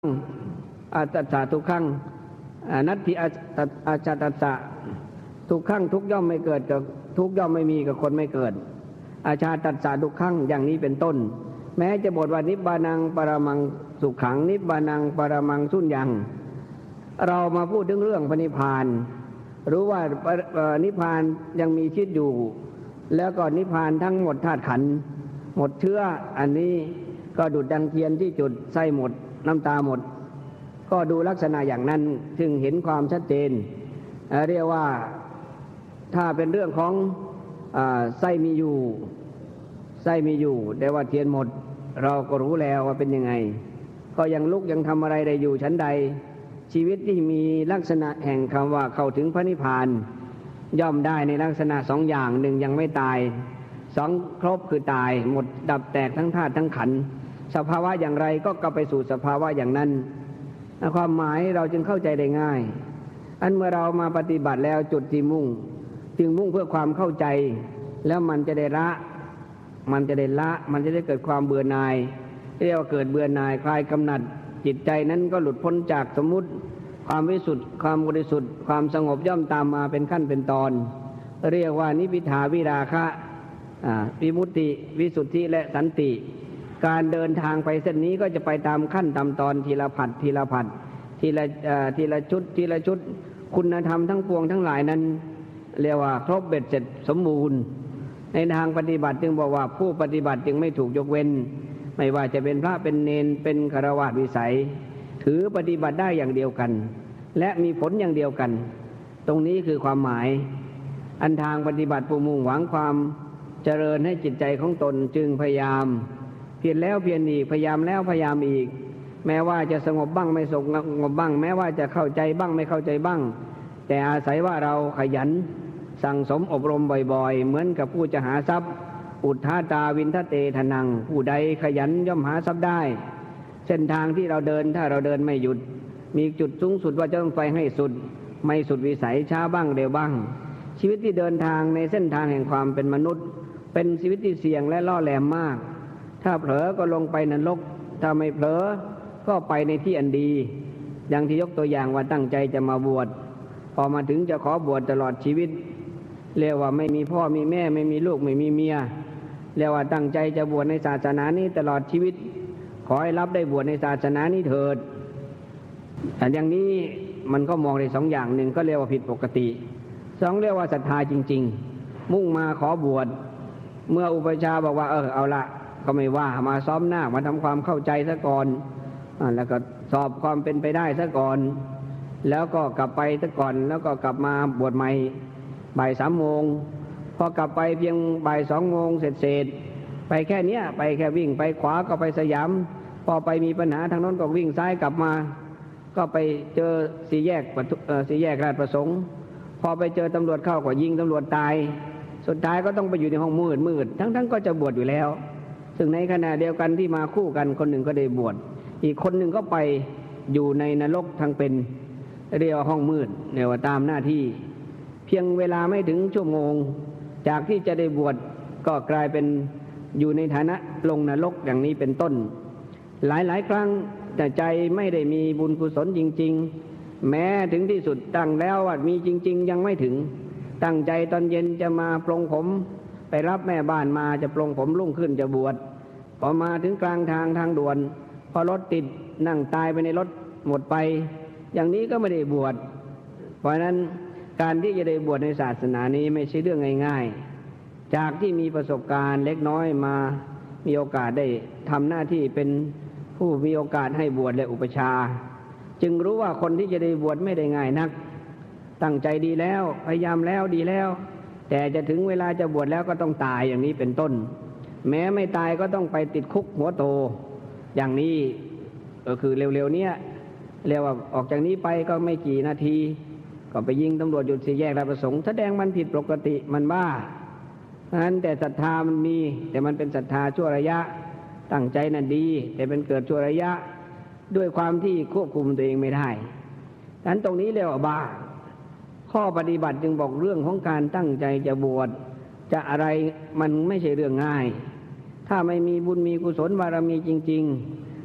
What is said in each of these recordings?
อาตัสสะทุกขังนัตถิอาชาตัสสะทุกขังทุกย่อมไม่เกิดกับทุกย่อมไม่มีกับคนไม่เกิดอาชาตัสสะทุกขังอย่างนี้เป็นต้นแม้จะบทว่านิบานังปรมังสุขขังนิบานังปรมังสุญญังเรามาพูดถึงเรื่องพระนิพพานรู้ว่านิพพานยังมีชีวิตอยู่แล้วก็นิพพานทั้งหมดธาตุขันธ์หมดเชื้ออันนี้ก็ดุจดังเทียนที่จุดไส้หมดน้ำตาหมดก็ดูลักษณะอย่างนั้นถึงเห็นความชัดเจนเรียกว่าถ้าเป็นเรื่องของไส้มีอยู่แต่ว่าเทียนหมดเราก็รู้แล้วว่าเป็นยังไงก็ยังลุกยังทำอะไรได้อยู่ชั้นใดชีวิตที่มีลักษณะแห่งคำว่าเข้าถึงพระนิพพานย่อมได้ในลักษณะสองอย่างหนึ่งยังไม่ตายสองครบคือตายหมดดับแตกทั้งธาตุทั้งขันธ์สภาวะอย่างไรก็กลับไปสู่สภาวะอย่างนั้นความหมายเราจึงเข้าใจได้ง่ายอันเมื่อเรามาปฏิบัติแล้วจุดที่มุ่งจึงมุ่งเพื่อความเข้าใจแล้วมันจะได้ละมันจะได้เกิดความเบื่อหน่ายเรียกว่าเกิดเบื่อหน่ายคลายกำหนัดจิตใจนั้นก็หลุดพ้นจากสมมุติความวิสุทธิ์ความบริสุทธิ์ความสงบย่อมตามมาเป็นขั้นเป็นตอนเรียกว่านิพพิทาวิราคะวิมุตติวิสุทธิและสันติการเดินทางไปเส้นนี้ก็จะไปตามขั้นตามตอนทีละผัดทีละชุดคุณธรรมทั้งปวงทั้งหลายนั้นเรียกว่าครบเบ็ดเสร็จสมบูรณ์ในทางปฏิบัติจึงบอกว่าผู้ปฏิบัติจึงไม่ถูกยกเว้นไม่ว่าจะเป็นพระเป็นเณรเป็นฆราวาสวิสัยถือปฏิบัติได้อย่างเดียวกันและมีผลอย่างเดียวกันตรงนี้คือความหมายอันทางปฏิบัติผู้มุ่งหวังความเจริญให้จิตใจของตนจึงพยายามเพียรแล้วเพียรอีกพยายามแล้วพยายามอีกแม้ว่าจะสงบบ้างไม่สงบบ้างแม้ว่าจะเข้าใจบ้างไม่เข้าใจบ้างแต่อาศัยว่าเราขยันสั่งสมอบรมบ่อยๆเหมือนกับผู้จะหาทรัพย์อุทธาตาวินทเตทนังผู้ใดขยันย่อมหาทรัพย์ได้เส้นทางที่เราเดินถ้าเราเดินไม่หยุดมีจุดสูงสุดว่าจะต้องไปให้สุดไม่สุดวิสัยช้าบ้างเร็วบ้างชีวิตที่เดินทางในเส้นทางแห่งความเป็นมนุษย์เป็นชีวิตที่เสี่ยงและล่อแหลมมากถ้าเผลอก็ลงไปนรกถ้าไม่เผลอก็ไปในที่อันดีอย่างที่ยกตัวอย่างว่าตั้งใจจะมาบวชพอมาถึงจะขอบวชตลอดชีวิตเรียกว่าไม่มีพ่อมีแม่ไม่มีลูกไม่มีเมียเรียกว่าตั้งใจจะบวชในศาสนานี้ตลอดชีวิตขอให้รับได้บวชในศาสนานี้เถิดแต่อย่างนี้มันก็มองได้สองอย่างหนึ่งก็เรียกว่าผิดปกติสองเรียกว่าศรัทธาจริงๆมุ่งมาขอบวชเมื่ออุปชาบอกว่าเอาละก็ไม่ว่ามาซ้อมหน้ามาทำความเข้าใจซะก่อนแล้วก็สอบความเป็นไปได้ซะก่อนแล้วก็กลับไปซะก่อนแล้วก็กลับมาบวชใหม่บ่าย3 โมงพอกลับไปเพียงบ่าย2 โมงเสร็จไปแค่เนี้ยไปแค่วิ่งไปขวาก็ไปสยามพอไปมีปัญหาทางโน้นก็วิ่งซ้ายกลับมาก็ไปเจอสี่แยกราชประสงค์พอไปเจอตำรวจเข้าก็ยิงตำรวจตายสุดท้ายก็ต้องไปอยู่ในห้องมืดทั้งก็จะบวชอยู่แล้วซึ่งในขณะเดียวกันที่มาคู่กันคนหนึ่งก็ได้บวชอีกคนหนึ่งก็ไปอยู่ในนรกทั้งเป็นเรียกว่าห้องมืดเรียกว่าตามหน้าที่เพียงเวลาไม่ถึงชั่วโมงจากที่จะได้บวชก็กลายเป็นอยู่ในฐานะลงนรกอย่างนี้เป็นต้นหลายครั้งแต่ใจไม่ได้มีบุญกุศลจริงๆแม้ถึงที่สุดตั้งแล้วว่ามีจริงๆยังไม่ถึงตั้งใจตอนเย็นจะมาปลงผมไปรับแม่บ้านมาจะปลงผมรุ่งขึ้นจะบวชพอมาถึงกลางทางด่วนพอรถติดนั่งตายไปในรถหมดไปอย่างนี้ก็ไม่ได้บวชเพราะนั้นการที่จะได้บวชในศาสนานี้ไม่ใช่เรื่องง่ายๆจากที่มีประสบการณ์เล็กน้อยมามีโอกาสได้ทำหน้าที่เป็นผู้มีโอกาสให้บวชและอุปชาจึงรู้ว่าคนที่จะได้บวชไม่ได้ง่ายนักตั้งใจดีแล้วพยายามแล้วดีแล้วแต่จะถึงเวลาจะบวชแล้วก็ต้องตายอย่างนี้เป็นต้นแม้ไม่ตายก็ต้องไปติดคุกหัวโตอย่างนี้ก็คือเร็วๆเนี้ยเรียกว่าออกจากนี้ไปก็ไม่กี่นาทีก็ไปยิงตำรวจหยุดสี่แยกราชประสงค์แสดงมันผิดปกติมันบ้าเพราะฉะนั้นแต่ศรัทธามันมีแต่มันเป็นศรัทธาชั่วระยะตั้งใจนั่นดีแต่เป็นเกิดชั่วระยะด้วยความที่ควบคุมตัวเองไม่ได้ฉะนั้นตรงนี้เรียกว่าบ้าข้อปฏิบัติจึงบอกเรื่องของการตั้งใจจะบวชจะอะไรมันไม่ใช่เรื่องง่ายถ้าไม่มีบุญมีกุศลบารมีจริงๆ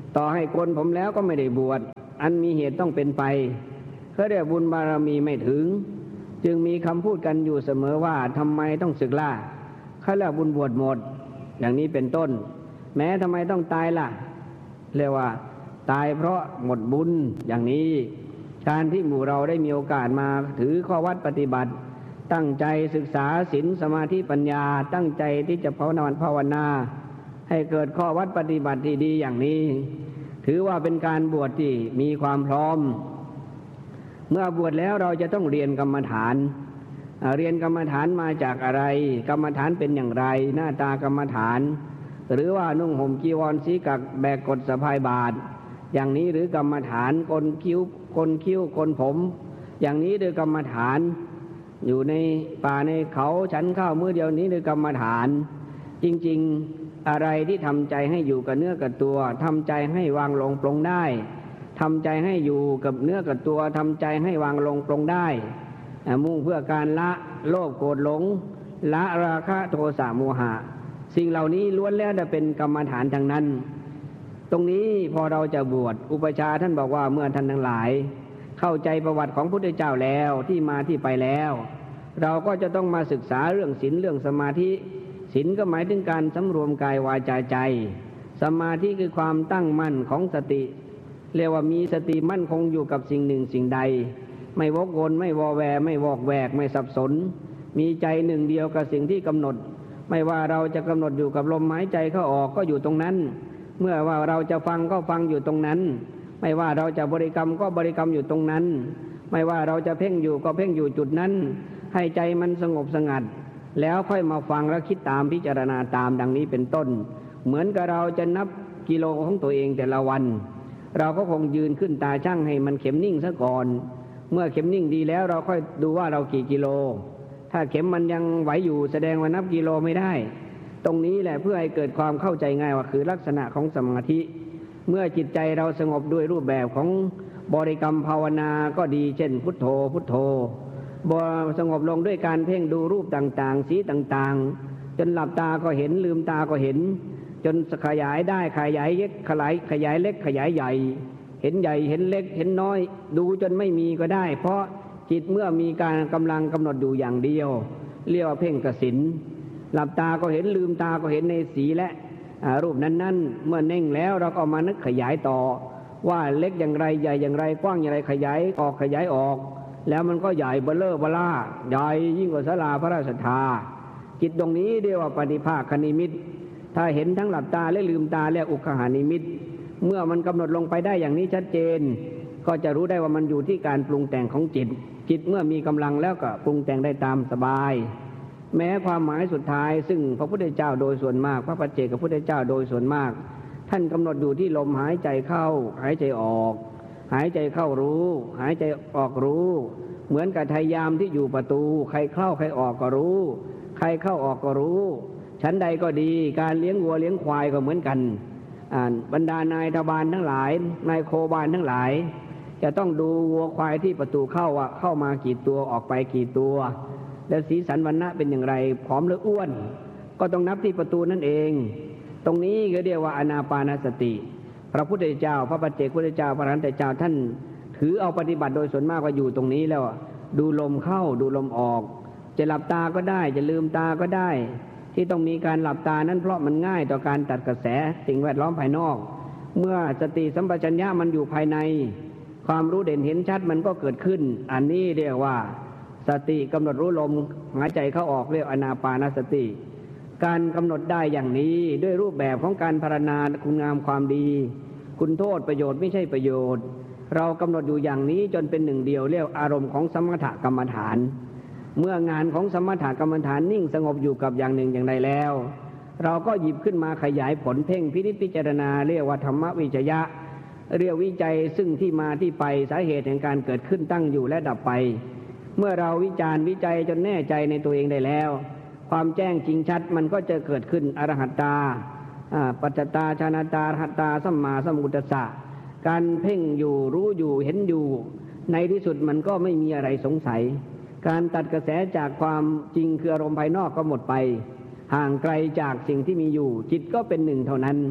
ต่อให้โกนผมแล้วก็ไม่ได้บวชอันมีเหตุต้องเป็นไปเพราะได้บุญบารมีไม่ถึงจึงมีคำพูดกันอยู่เสมอว่าทำไมต้องสึกล่ะข้าแล้วบุญบวชหมดอย่างนี้เป็นต้นแม้ทำไมต้องตายล่ะเรียกว่าตายเพราะหมดบุญอย่างนี้การที่หมู่เราได้มีโอกาสมาถือข้อวัดปฏิบัติตั้งใจศึกษาศีลสมาธิปัญญาตั้งใจที่จะภาวนาให้เกิดข้อวัดปฏิบัติที่ดีอย่างนี้ถือว่าเป็นการบวชที่มีความพร้อมเมื่อบวชแล้วเราจะต้องเรียนกรรมฐานเรียนกรรมฐานมาจากอะไรกรรมฐานเป็นอย่างไรหน้าตากรรมฐานหรือว่านุ่งห่มจีวรสีกักแบกกฎสะพายบาตรอย่างนี้หรือกรรมฐานกลคิ้วกลผมอย่างนี้หรือกรรมฐานอยู่ในป่าในเขาฉันข้าวมื้อเดียวนี้หรือกรรมฐานจริงๆอะไรที่ทำใจให้อยู่กับเนื้อกับตัวทำใจให้วางลงปลงได้ทำใจให้อยู่กับเนื้อกับตัวทำใจให้วางลงปลงได้มุ่งเพื่อการละโลภโกรธหลงละราคะโทสะโมหะสิ่งเหล่านี้ล้วนแล้วจะเป็นกรรมฐานทั้งนั้นตรงนี้พอเราจะบวชอุปชาท่านบอกว่าเมื่อท่านทั้งหลายเข้าใจประวัติของพระพุทธเจ้าแล้วที่มาที่ไปแล้วเราก็จะต้องมาศึกษาเรื่องศีลเรื่องสมาธิศีลก็หมายถึงการสำรวมกายวาจาใจสมาธิคือความตั้งมั่นของสติเรียกว่ามีสติมั่นคงอยู่กับสิ่งหนึ่งสิ่งใดไม่วกวนไม่วอแวไม่วอกแวกไม่สับสนมีใจหนึ่งเดียวกับสิ่งที่กำหนดไม่ว่าเราจะกำหนดอยู่กับลมหายใจเข้าออกก็อยู่ตรงนั้นเมื่อว่าเราจะฟังก็ฟังอยู่ตรงนั้นไม่ว่าเราจะบริกรรมก็บริกรรมอยู่ตรงนั้นไม่ว่าเราจะเพ่งอยู่ก็เพ่งอยู่จุดนั้นให้ใจมันสงบสงัดแล้วค่อยมาฟังและคิดตามพิจารณาตามดังนี้เป็นต้นเหมือนกับเราจะนับกิโลของตัวเองแต่ละวันเราก็คงยืนขึ้นตาชั่งให้มันเข็มนิ่งซะก่อนเมื่อเข็มนิ่งดีแล้วเราค่อยดูว่าเรากี่กิโลถ้าเข็มมันยังไหวอยู่แสดงว่านับกิโลไม่ได้ตรงนี้แหละเพื่อให้เกิดความเข้าใจง่ายว่าคือลักษณะของสมาธิเมื่อจิตใจเราสงบด้วยรูปแบบของบริกรรมภาวนาก็ดีเช่นพุทโธพุทโธสงบลงด้วยการเพ่งดูรูปต่างๆสีต่างๆจนหลับตาก็เห็นลืมตาก็เห็นจนขยายได้ขยายเล็กขยายเล็กขยายใหญ่เห็นใหญ่เห็นเล็กเห็นน้อยดูจนไม่มีก็ได้เพราะจิตเมื่อมีการกำลังกำหนดอยู่อย่างเดียวเรียกว่าเพ่งกสิณหลับตาก็เห็นลืมตาก็เห็นในสีและรูปนั้นๆเมื่อเน่งแล้วเราก็มานึกขยายต่อว่าเล็กอย่างไรใหญ่อย่างไรกว้างอย่างไรขยายออกแล้วมันก็ใหญ่เบ้อเร่อเบ้อล่าใหญ่ยิ่งกว่าศาลาพระราชทานจิตตรงนี้เรียกว่าปฏิภาคนิมิตถ้าเห็นทั้งหลับตาและลืมตาเรียกอุคหานิมิตเมื่อมันกำหนดลงไปได้อย่างนี้ชัดเจนก็จะรู้ได้ว่ามันอยู่ที่การปรุงแต่งของจิตเมื่อมีกำลังแล้วก็ปรุงแต่งได้ตามสบายแม้ความหมายสุดท้ายซึ่งพระพุทธเจ้าโดยส่วนมากพระปัจเจกพุทธเจ้าโดยส่วนมากท่านกำหนดอยู่ที่ลมหายใจเข้าหายใจออกหายใจเข้ารู้หายใจออกรู้เหมือนกับทายามที่อยู่ประตูใครเข้าใครออกก็รู้ใครเข้าออกก็รู้ชั้นใดก็ดีการเลี้ยงวัวเลี้ยงควายก็เหมือนกันบรรดานายทบาลทั้งหลายนายโคบาลทั้งหลายจะต้องดูวัวควายที่ประตูเข้ามากี่ตัวออกไปกี่ตัวและสีสันวรรณะเป็นอย่างไรผอมหรืออ้วนก็ต้องนับที่ประตูนั่นเองตรงนี้ก็เรียกว่าอานาปานสติพระพุทธเจ้าพระปัจเจกพุทธเจ้าพระอรหันตเจ้าท่านถือเอาปฏิบัติโดยส่วนมากว่าอยู่ตรงนี้แล้วดูลมเข้าดูลมออกจะหลับตาก็ได้จะลืมตาก็ได้ที่ต้องมีการหลับตานั้นเพราะมันง่ายต่อการตัดกระแสสิ่งแวดล้อมภายนอกเมื่อสติสัมปชัญญะมันอยู่ภายในความรู้เด่นเห็นชัดมันก็เกิดขึ้นอันนี้เรียกว่าสติกำหนดรู้ลมหายใจเข้าออกเรียกอานาปานสติการกำหนดได้อย่างนี้ด้วยรูปแบบของการภาวนาคุณงามความดีคุณโทษประโยชน์ไม่ใช่ประโยชน์เรากำหนดอยู่อย่างนี้จนเป็นหนึ่งเดียวเรียกอารมณ์ของสมถกรรมฐานเมื่องานของสมถกรรมฐานนิ่งสงบอยู่กับอย่างหนึ่งอย่างใดแล้วเราก็หยิบขึ้นมาขยายผลเพ่งพินิจพิจารณาเรียกว่าธรรมวิจยะเรียกวิจัยซึ่งที่มาที่ไปสาเหตุแห่งการเกิดขึ้นตั้งอยู่และดับไปเมื่อเราวิจัยจนแน่ใจในตัวเองได้แล้วความแจ้งจริงชัดมันก็จะเกิดขึ้นอรหัตตาปัจจตาชานาตาอรหัตตาสัมมาสัมพุทธัสสะการเพ่งอยู่รู้อยู่เห็นอยู่ในที่สุดมันก็ไม่มีอะไรสงสัยการตัดกระแสจากความจริงคืออารมณ์ภายนอกก็หมดไปห่างไกลจากสิ่งที่มีอยู่จิตก็เป็นหนึ่งเท่านั้น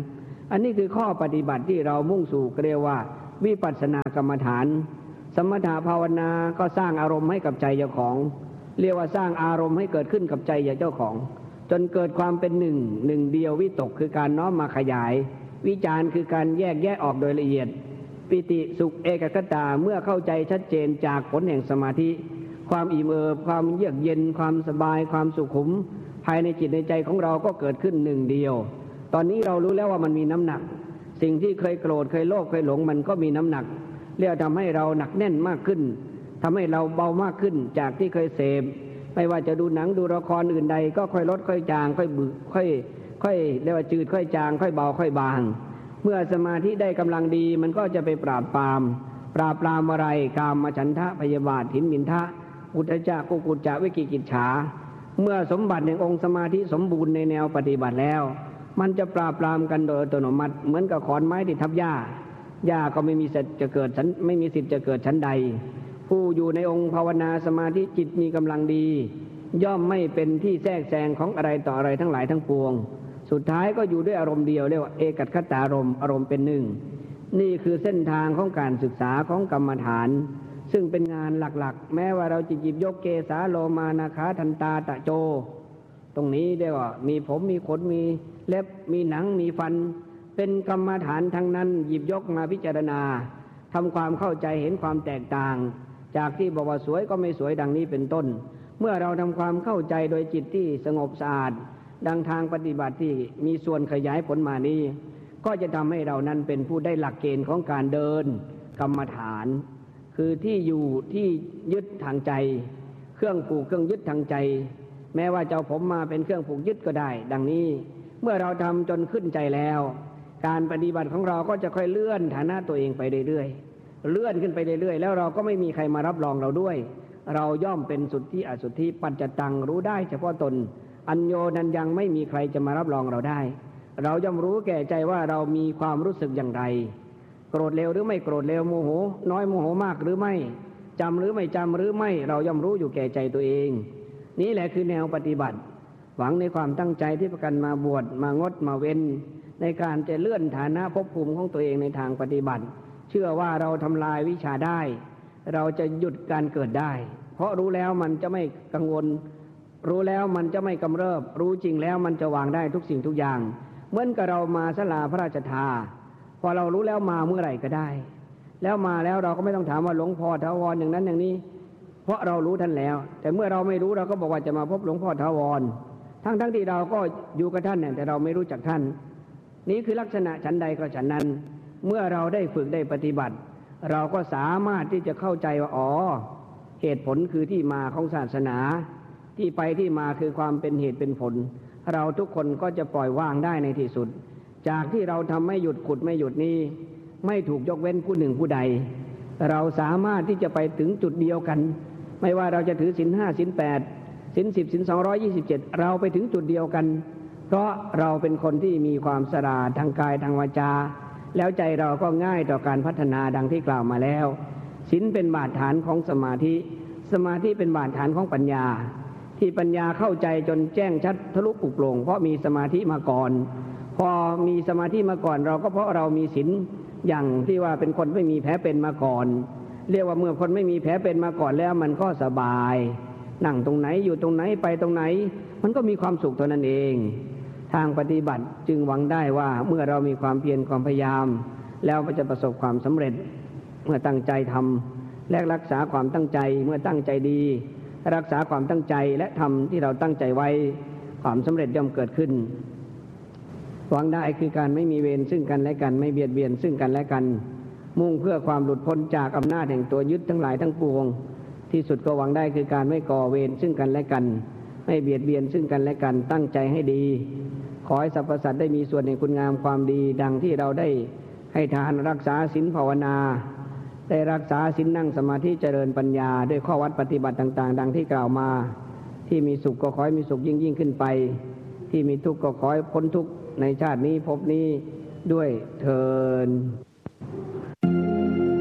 อันนี้คือข้อปฏิบัติที่เรามุ่งสู่เรียกว่าวิปัสสนากรรมฐานสมถะภาวนาก็สร้างอารมณ์ให้กับใจเจ้าของเรียกว่าสร้างอารมณ์ให้เกิดขึ้นกับใจเจ้าของจนเกิดความเป็นหนึ่งเดียววิตกคือการน้อมมาขยายวิจารณ์คือการแยกแยะออกโดยละเอียดปิติสุขเอกคตาเมื่อเข้าใจชัดเจนจากผลแห่งสมาธิความอิ่มเอิบความเยือกเย็นความสบายความสุขุมภายในจิตในใจของเราก็เกิดขึ้นหนึ่งเดียวตอนนี้เรารู้แล้วว่ามันมีน้ำหนักสิ่งที่เคยโกรธเคยโลภเคยหลงมันก็มีน้ำหนักเรียกทำให้เราหนักแน่นมากขึ้นทำให้เราเบามากขึ้นจากที่เคยเสพไม่ว่าจะดูหนังดูละครอื่นใดก็ค่อยลดค่อยจางค่อยบึกค่อยเรียกว่าจืดค่อยจางค่อยเบาค่อยบางเมื่อสมาธิได้กำลังดีมันก็จะไปปราบปรามอะไรกามฉันทะพยาบาทหินมินทะอุทธัจจะกุกุจจะวิกิกิจฉาเมื่อสมบัติแห่งองค์สมาธิสมบูรณ์ในแนวปฏิบัติแล้วมันจะปราบปรามกันโดยอัตโนมัติเหมือนกับขอนไม้ที่ทับหญ้าก็ไม่มีสิทธิ์จะเกิดชั้นใดผู้อยู่ในองค์ภาวนาสมาธิจิตมีกำลังดีย่อมไม่เป็นที่แทรกแซงของอะไรต่ออะไรทั้งหลายทั้งปวงสุดท้ายก็อยู่ด้วยอารมณ์เดียวเรียกว่าเอกัคคตารมณ์อารมณ์เป็นหนึ่งนี่คือเส้นทางของการศึกษาของกรรมฐานซึ่งเป็นงานหลักๆแม้ว่าเราจะหยิบยกเกสาโลมานาคาทันตาตะโจตรงนี้เรียกว่ามีผมมีขนมีเล็บมีหนังมีฟันเป็นกรรมฐานทั้งนั้นหยิบยกมาพิจารณาทำความเข้าใจเห็นความแตกต่างจากที่บอกว่าสวยก็ไม่สวยดังนี้เป็นต้นเมื่อเราทำความเข้าใจโดยจิตที่สงบสะอาดดังทางปฏิบัติที่มีส่วนขยายผลมานี้ก็จะทำให้เรานั้นเป็นผู้ได้หลักเกณฑ์ของการเดินกรรมฐานคือที่อยู่ที่ยึดทางใจเครื่องผูกเครื่องยึดทางใจแม้ว่าจะเอาผมมาเป็นเครื่องผูกยึดก็ได้ดังนี้เมื่อเราทำจนขึ้นใจแล้วการปฏิบัติของเราก็จะค่อยเลื่อนฐานะตัวเองไปเรื่อยๆเลื่อนขึ้นไปเรื่อยๆแล้วเราก็ไม่มีใครมารับรองเราด้วยเราย่อมเป็นสุทธิอสุทธิปัจจตังรู้ได้เฉพาะตนอัญโยนันยังไม่มีใครจะมารับรองเราได้เราย่อมรู้แก่ใจว่าเรามีความรู้สึกอย่างไรโกรธเร็วหรือไม่โกรธเร็วโมโหน้อยโมโหมากหรือไม่จำหรือไม่จำหรือไม่เราย่อมรู้อยู่แก่ใจตัวเองนี่แหละคือแนวปฏิบัติหวังในความตั้งใจที่ประกันมาบวชมางดมาเว้นในการจะเลื่อนฐานะภพภูมิของตัวเองในทางปฏิบัติเชื่อว่าเราทำลายวิชาได้เราจะหยุดการเกิดได้เพราะรู้แล้วมันจะไม่กังวลรู้แล้วมันจะไม่กำเริบรู้จริงแล้วมันจะวางได้ทุกสิ่งทุกอย่างเหมือนกับเรามาศาลาพระราชทานพอเรารู้แล้วมาเมื่อไหร่ก็ได้แล้วมาแล้วเราก็ไม่ต้องถามว่าหลวงพ่อถาวรอย่างนั้นอย่างนี้เพราะเรารู้ท่านแล้วแต่เมื่อเราไม่รู้เราก็บอกว่าจะมาพบหลวงพ่อถาวรทั้งที่เราก็อยู่กับท่านแต่เราไม่รู้จักท่านนี้คือลักษณะฉันใดก็ฉันนั้นเมื่อเราได้ฝึกได้ปฏิบัติเราก็สามารถที่จะเข้าใจว่าอ๋อเหตุผลคือที่มาของศาสนาที่ไปที่มาคือความเป็นเหตุเป็นผลเราทุกคนก็จะปล่อยวางได้ในที่สุดจากที่เราทำไม่หยุดขุดไม่หยุดนี้ไม่ถูกยกเว้นผู้หนึ่งผู้ใดเราสามารถที่จะไปถึงจุดเดียวกันไม่ว่าเราจะถือศีล5ศีล8ศีล10ศีล227เราไปถึงจุดเดียวกันเพราะเราเป็นคนที่มีความสะอาดทางกายทางวาจาแล้วใจเราก็ง่ายต่อการพัฒนาดังที่กล่าวมาแล้วศีลเป็นบาดฐานของสมาธิเป็นบาดฐานของปัญญาที่ปัญญาเข้าใจจนแจ้งชัดทะลุปลุกโปร่งเพราะมีสมาธิมาก่อนพอมีสมาธิมาก่อนเราก็เพราะเรามีศีลอย่างที่ว่าเป็นคนไม่มีแผลเป็นมาก่อนเรียกว่าเมื่อคนไม่มีแผลเป็นมาก่อนแล้วมันก็สบายนั่งตรงไหนอยู่ตรงไหนไปตรงไหนมันก็มีความสุขเท่านั้นเองทางปฏิบัติจึงหวังได้ว่าเมื่อเรามีความเพียรความพยายามแล้วก็จะประสบความสำเร็จเมื่อตั้งใจทำและรักษาความตั้งใจเมื่อตั้งใจดีรักษาความตั้งใจและทำที่เราตั้งใจไว้ความสำเร็จย่อมเกิดขึ้นหวังได้คือการไม่มีเวรซึ่งกันและกันไม่เบียดเบียนซึ่งกันและกันมุ่งเพื่อความหลุดพ้นจากอำนาจแห่งตัวยึดทั้งหลายทั้งปวงที่สุดก็หวังได้คือการไม่ก่อเวรซึ่งกันและกันไม่เบียดเบียนซึ่งกันและกันตั้งใจให้ดีขอให้สรรพสัตว์ได้มีส่วนในคุณงามความดีดังที่เราได้ให้ทานรักษาศีลภาวนาได้รักษาศีลนั่งสมาธิเจริญปัญญาด้วยข้อวัดปฏิบัติต่างๆดังที่กล่าวมาที่มีสุขก็ขอให้มีสุขยิ่งขึ้นไปที่มีทุกข์ก็ขอให้พ้นทุกข์ในชาตินี้ภพนี้ด้วยเทอญ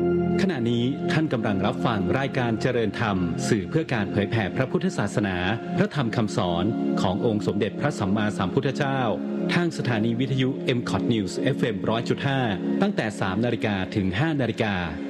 ขณะนี้ท่านกำลังรับฟังรายการเจริญธรรมสื่อเพื่อการเผยแผ่พระพุทธศาสนาพระธรรมคำสอนขององค์สมเด็จพระสัมมาสัมพุทธเจ้าทางสถานีวิทยุ MCOT News FM 100.5 ตั้งแต่ 3 นาฬิกาถึง 5 นาฬิกา